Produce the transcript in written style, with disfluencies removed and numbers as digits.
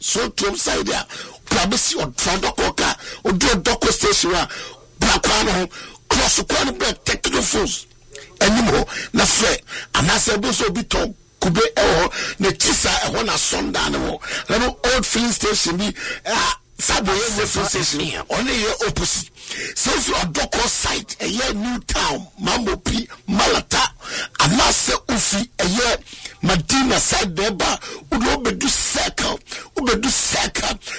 so to side there probably or Fondoka or do a Doko station Black cross one break technical force anymore na fre and I said also be talk kube ne tisa na sonda no old filling station bi Sabo filling station only opposite so if you are Doko site a year new town mambo p